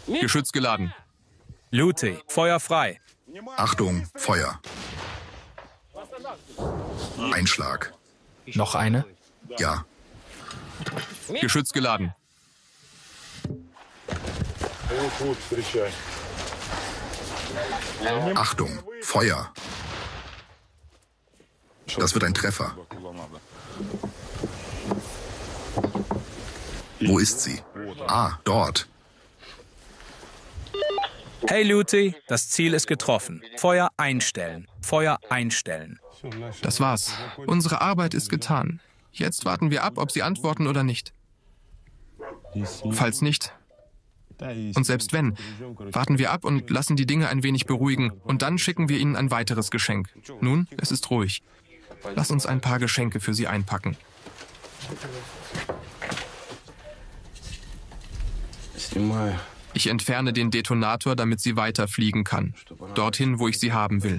Geschütz geladen. Luty, Feuer frei. Achtung, Feuer. Einschlag. Noch eine? Ja. Geschütz geladen. Achtung, Feuer. Das wird ein Treffer. Wo ist sie? Ah, dort. Hey Luty, das Ziel ist getroffen. Feuer einstellen. Feuer einstellen. Das war's. Unsere Arbeit ist getan. Jetzt warten wir ab, ob sie antworten oder nicht. Falls nicht, und selbst wenn, warten wir ab und lassen die Dinge ein wenig beruhigen und dann schicken wir ihnen ein weiteres Geschenk. Nun, es ist ruhig. Lass uns ein paar Geschenke für sie einpacken. Ich entferne den Detonator, damit sie weiterfliegen kann. Dorthin, wo ich sie haben will.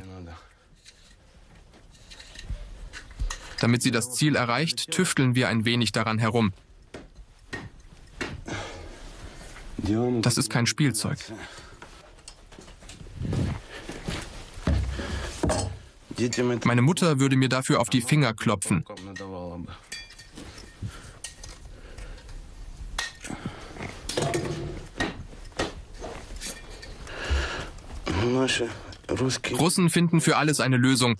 Damit sie das Ziel erreicht, tüfteln wir ein wenig daran herum. Das ist kein Spielzeug. Meine Mutter würde mir dafür auf die Finger klopfen. Russen finden für alles eine Lösung.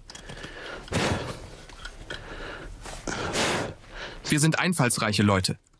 Wir sind einfallsreiche Leute.